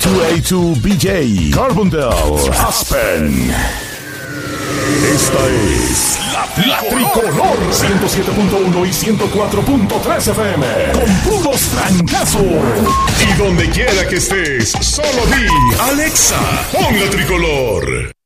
2A2BJ, Carbondale, Aspen. Esta es la Tricolor 107.1 y 104.3 FM. Con puros trancazos. Y donde quiera que estés, solo di Alexa, pon la Tricolor.